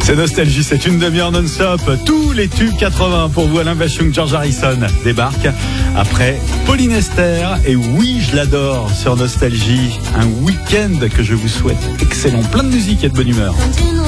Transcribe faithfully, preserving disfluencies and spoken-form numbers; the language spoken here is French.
C'est Nostalgie, c'est une demi-heure non-stop. Tous les tubes quatre-vingts pour vous. Alain Bachung, George Harrison débarque après Pauline Esther. Et oui, je l'adore sur Nostalgie. Un week-end que je vous souhaite excellent. Plein de musique et de bonne humeur.